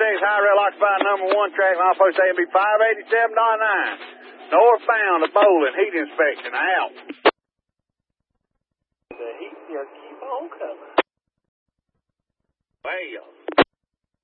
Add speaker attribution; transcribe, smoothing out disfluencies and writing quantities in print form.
Speaker 1: High Rail occupied number 1 track, my post A and B 587.9. Northbound to Bowling, heat inspection, out.
Speaker 2: The heat will keep on coming.
Speaker 1: Well.